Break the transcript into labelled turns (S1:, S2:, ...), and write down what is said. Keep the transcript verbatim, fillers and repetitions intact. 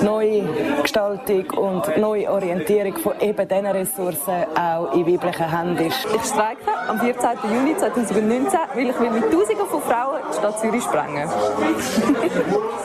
S1: Neugestaltung und Neuorientierung von eben diesen Ressourcen auch in weiblichen Händen ist.
S2: Ich streike am vierzehnten Juni zweitausendneunzehn, weil ich will mit Tausenden von Frauen die Stadt Zürich sprengen.